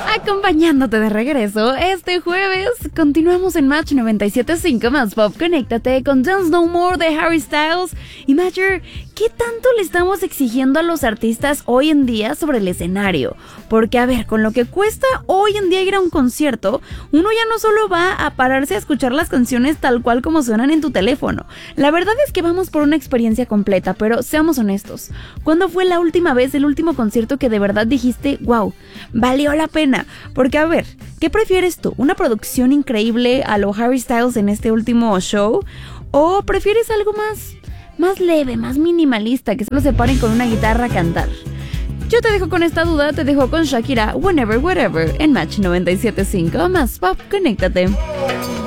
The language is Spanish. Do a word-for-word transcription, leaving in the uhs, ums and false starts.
Acompañándote de regreso este jueves, continuamos en Match noventa y siete punto cinco más Pop. Conéctate con Dance No More de Harry Styles. Y Matcher, ¿qué tanto le estamos exigiendo a los artistas hoy en día sobre el escenario? Porque a ver, con lo que cuesta hoy en día ir a un concierto, uno ya no solo va a pararse a escuchar las canciones tal cual como suenan en tu teléfono. La verdad es que vamos por una experiencia completa, pero seamos honestos. ¿Cuándo fue la última vez, el último concierto que de verdad dijiste, wow, valió la pena? Porque a ver, ¿qué prefieres tú? ¿Una producción increíble a lo Harry Styles en este último show? ¿O prefieres algo más, más leve, más minimalista, que solo se paren con una guitarra a cantar? Yo te dejo con esta duda, te dejo con Shakira, Whenever, Wherever, en Match noventa y siete punto cinco más Pop. Conéctate.